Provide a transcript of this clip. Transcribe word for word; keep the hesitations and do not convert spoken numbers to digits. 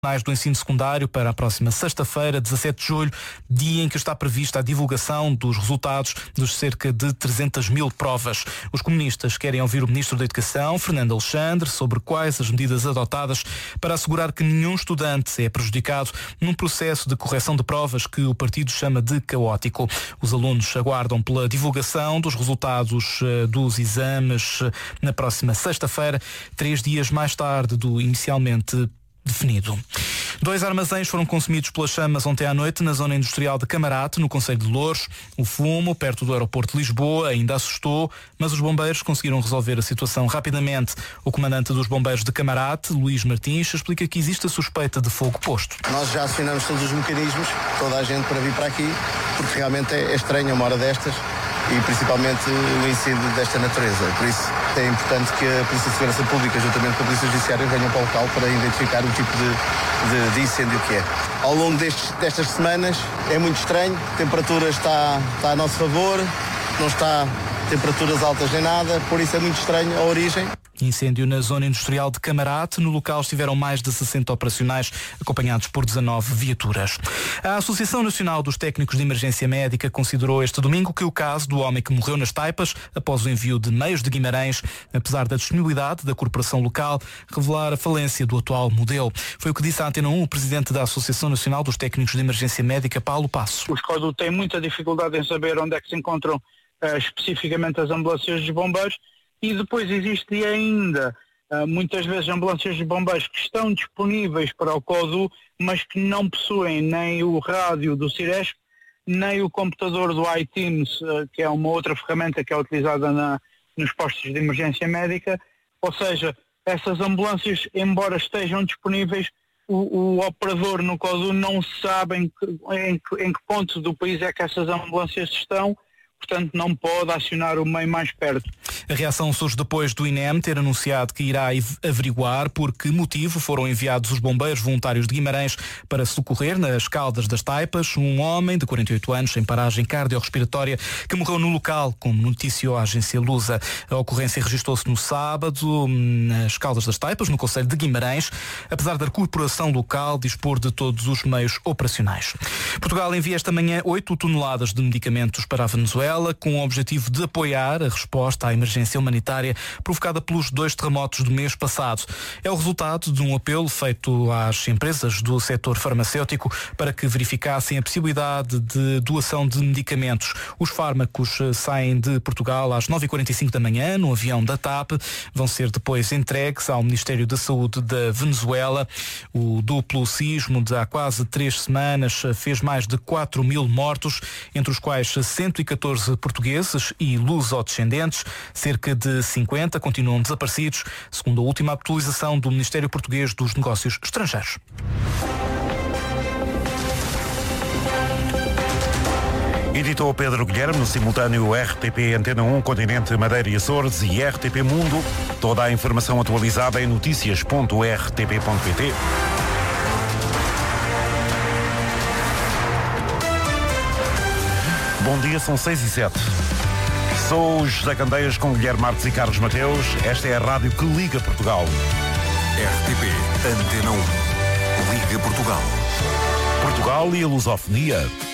do ensino secundário para a próxima sexta-feira, dezassete de julho, dia em que está prevista a divulgação dos resultados dos cerca de trezentas mil provas. Os comunistas querem ouvir o Ministro da Educação, Fernando Alexandre, sobre quais as medidas adotadas para assegurar que nenhum estudante é prejudicado num processo de correção de provas que o partido chama de caótico. Os alunos aguardam pela divulgação dos resultados uh, dos exames uh, na próxima sexta-feira, três dias mais tarde do inicialmente definido. Dois armazéns foram consumidos pelas chamas ontem à noite na zona industrial de Camarate, no concelho de Louros. O fumo, perto do aeroporto de Lisboa, ainda assustou, mas os bombeiros conseguiram resolver a situação rapidamente. O comandante dos bombeiros de Camarate, Luís Martins, explica que existe a suspeita de fogo posto. Nós já acionamos todos os mecanismos, toda a gente para vir para aqui, porque realmente é estranho uma hora destas e principalmente o incêndio desta natureza. Por isso é importante que a Polícia de Segurança Pública, juntamente com a Polícia Judiciária, venham para o local para identificar o tipo de, de, de incêndio que é. Ao longo destes, destas semanas é muito estranho, a temperatura está, está a nosso favor, não está temperaturas altas nem nada, por isso é muito estranho a origem. Incêndio na zona industrial de Camarate. No local estiveram mais de sessenta operacionais, acompanhados por dezanove viaturas. A Associação Nacional dos Técnicos de Emergência Médica considerou este domingo que o caso do homem que morreu nas Taipas após o envio de meios de Guimarães, apesar da disponibilidade da corporação local, revelar a falência do atual modelo. Foi o que disse à Antena um o presidente da Associação Nacional dos Técnicos de Emergência Médica, Paulo Passo. O Escodo tem muita dificuldade em saber onde é que se encontram uh, especificamente as ambulâncias dos bombeiros. E depois existe ainda uh, muitas vezes ambulâncias de bombeiros que estão disponíveis para o CODU, mas que não possuem nem o rádio do Ciresp, nem o computador do iTeams, uh, que é uma outra ferramenta que é utilizada na, nos postos de emergência médica. Ou seja, essas ambulâncias, embora estejam disponíveis, o, o operador no CODU não sabe em que, em, que, em que ponto do país é que essas ambulâncias estão. Portanto, não pode acionar o meio mais perto. A reação surge depois do I N E M ter anunciado que irá averiguar por que motivo foram enviados os bombeiros voluntários de Guimarães para socorrer nas Caldas das Taipas um homem de quarenta e oito anos em paragem cardiorrespiratória que morreu no local, como noticiou a agência Lusa. A ocorrência registrou-se no sábado nas Caldas das Taipas, no concelho de Guimarães, apesar da corporação local dispor de todos os meios operacionais. Portugal envia esta manhã oito toneladas de medicamentos para a Venezuela, com o objetivo de apoiar a resposta à emergência humanitária provocada pelos dois terremotos do mês passado. É o resultado de um apelo feito às empresas do setor farmacêutico para que verificassem a possibilidade de doação de medicamentos. Os fármacos saem de Portugal às nove e quarenta e cinco da manhã no avião da TAP, vão ser depois entregues ao Ministério da Saúde da Venezuela. O duplo sismo de há quase três semanas fez mais de quatro mil mortos, entre os quais cento e catorze portugueses e luso-descendentes. Cerca de cinquenta continuam desaparecidos, segundo a última atualização do Ministério Português dos Negócios Estrangeiros. Editou Pedro Guilherme, no simultâneo R T P Antena um, Continente, Madeira e Açores e R T P Mundo. Toda a informação atualizada em notícias ponto r t p ponto p t. Bom dia, são seis e sete. Sou José Candeias com Guilherme Marques e Carlos Mateus. Esta é a rádio que liga Portugal. R T P Antena um. Liga Portugal. Portugal e a lusofonia.